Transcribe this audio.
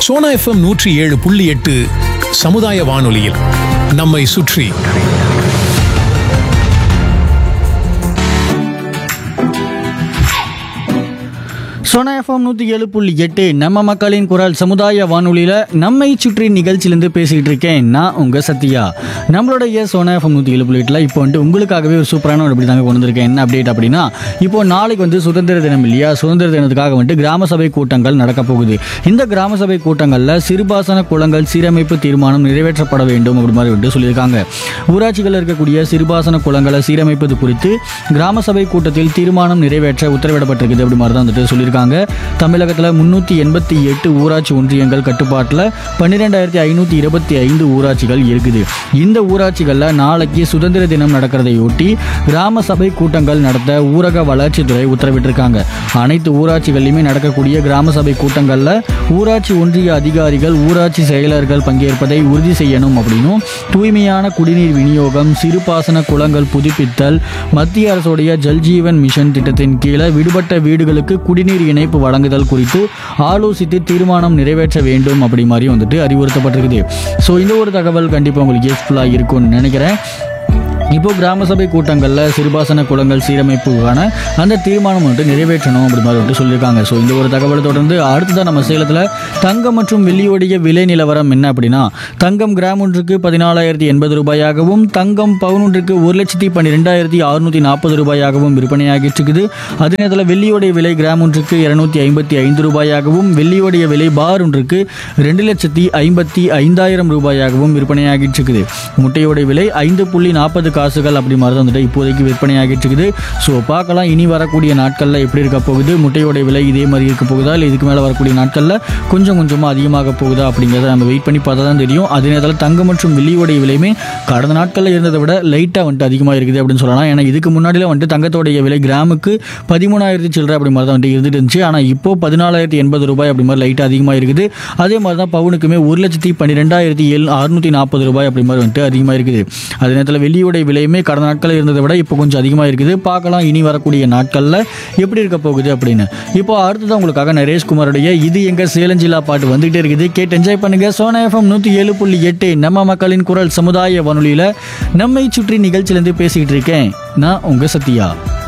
Sona FM 107.8 சமுதாய வானொலியில் நம்மை சுற்றி. சோனா எஃப்எம் 107.8 நம்ம மக்களின் குரல் சமுதாய வானொலியில் நம்மை சுற்றி நிகழ்ச்சியிலேருந்து பேசிக்கிட்டு இருக்கேன் நான் உங்கள் சத்யா. நம்மளுடைய சோனா எஃப்எம் 107.8 இப்போ வந்துட்டு உங்களுக்காகவே ஒரு சூப்பரான ஒரு அப்படி தாங்க கொண்டு வந்திருக்கேன். என்ன அப்டேட் அப்படின்னா, இப்போ நாளைக்கு வந்து சுதந்திர தினம் இல்லையா? சுதந்திர தினத்துக்காக வந்துட்டு கிராம சபை கூட்டங்கள் நடக்க போகுது. இந்த கிராம சபை கூட்டங்களில் சிறுபாசன குளங்கள் சீரமைப்பு தீர்மானம் நிறைவேற்றப்பட வேண்டும் அப்படி மாதிரி வந்துட்டு சொல்லியிருக்காங்க. ஊராட்சிகளில் இருக்கக்கூடிய சிறுபாசன குளங்களை சீரமைப்பது குறித்து கிராம சபை கூட்டத்தில் தீர்மானம் நிறைவேற்ற உத்தரவிடப்பட்டிருக்குது அப்படி மாதிரி தான் வந்துட்டு சொல்லியிருக்காங்க. தமிழகத்தில் 388 ஊராட்சி ஒன்றியங்கள் கட்டுப்பாட்டில் 12,525 ஊராட்சிகள் இருக்குது. இந்த ஊராட்சிகளில் நாளைக்கு சுதந்திர தினம் நடக்கிறதையொட்டி கிராம சபை கூட்டங்கள் நடத்த ஊரக வளர்ச்சித்துறை உத்தரவிட்டிருக்காங்க. அனைத்து ஊராட்சிகளிலுமே நடக்கக்கூடிய கிராம சபை கூட்டங்களில் ஊராட்சி ஒன்றிய அதிகாரிகள் ஊராட்சி செயலர்கள் பங்கேற்பதை உறுதி செய்யணும் அப்படின்னும், தூய்மையான குடிநீர் விநியோகம், சிறுபாசன குளங்கள் புதுப்பித்தல், மத்திய அரசுடைய ஜல்ஜீவன் மிஷன் திட்டத்தின் கீழே விடுபட்ட வீடுகளுக்கு குடிநீர் இணைப்பு வழங்குதல் குறித்து ஆலோசித்து தீர்மானம் நிறைவேற்ற வேண்டும் அப்படி மாதிரி வந்துட்டு அறிவுறுத்தப்பட்டிருக்குது. ஸோ இந்த ஒரு தகவல் கண்டிப்பாக உங்களுக்கு யூஸ்ஃபுல்லாக இருக்கும்னு நினைக்கிறேன். இப்போ கிராம சபை கூட்டங்களில் சிறுபாசன குளங்கள் சீரமைப்புக்கான அந்த தீர்மானம் வந்துட்டு நிறைவேற்றணும் அப்படி மாதிரி வந்துட்டு சொல்லியிருக்காங்க. ஸோ இந்த ஒரு தகவலை தொடர்ந்து அடுத்ததான் நம்ம சேலத்தில் தங்கம் மற்றும் வெள்ளியோடைய விலை நிலவரம் என்ன அப்படின்னா, தங்கம் கிராம் ஒன்றுக்கு 14,080 ரூபாயாகவும், தங்கம் பவுன் ஒன்றுக்கு 1,12,640 ரூபாயாகவும் விற்பனையாகிட்டு இருக்குது. அதே நேரத்தில் வெள்ளியோடைய விலை கிராம் ஒன்றுக்கு 255 ரூபாயாகவும், வெள்ளியோடைய விலை பார் ஒன்றுக்கு 2,55,000 ரூபாயாகவும் விற்பனையாகிட்டு இருக்குது. முட்டையோடைய விலை 5.40 காசுகள் அப்படி மாதிரி தான் வந்துட்டு இப்போதைக்கு விற்பனையாகிட்டு இருக்குது. ஸோ பார்க்கலாம் இனி வரக்கூடிய நாட்களில் எப்படி இருக்க போகுது, முட்டையோட விலை இதே மாதிரி இருக்க போகுதா, இல்லை இதுக்கு மேலே வரக்கூடிய நாட்களில் கொஞ்சம் கொஞ்சமாக அதிகமாக போகுதா அப்படிங்கிறத நம்ம வெயிட் பண்ணி பார்த்தா தான் தெரியும். அதே நேரத்தில் தங்கம் மற்றும் வெள்ளியோடைய விலையுமே கடந்த நாட்களில் இருந்ததை விட லைட்டாக வந்துட்டு அதிகமாக இருக்குது அப்படின்னு சொல்லலாம். ஏன்னா இதுக்கு முன்னாடியில் வந்துட்டு தங்கத்தோடைய விலை கிராமுக்கு 13,000 சில்லரை அப்படி மாதிரி தான் வந்துட்டு இருந்துட்டு இருந்துச்சு. ஆனால் இப்போ 14,080 ரூபாய் அப்படி மாதிரி லைட்டாக அதிகமாக இருக்குது. அதே மாதிரி தான் பவுனுக்குமே 1,12,640 ரூபாய் அப்படி மாதிரி வந்துட்டு அதிகமாக இருக்குது. அதே நேரத்தில் வெள்ளியோடைய விலையுமே கடந்த நாட்களில் இருந்ததை விட இப்போ கொஞ்சம் அதிகமாக இருக்குது. பார்க்கலாம் இனி வரக்கூடிய நாட்களில் எப்படி இருக்க போகுது அப்படின்னு. இப்போ அடுத்ததான் உங்களுக்காக நரேஷ்குமாரோடைய இது எங்க சேலஞ்சிலா பாட்டு வந்துகிட்டே இருக்குது. கேட்டு என்ஜாய் பண்ணுங்க. சோனா எஃப்எம் 107.8 நம்ம மக்களின் குரல் சமுதாய வானொலியில் நம்மை சுற்றி நிகழ்ச்சியிலேருந்து பேசிக்கிட்டு இருக்கேன் நான் உங்க சத்யா.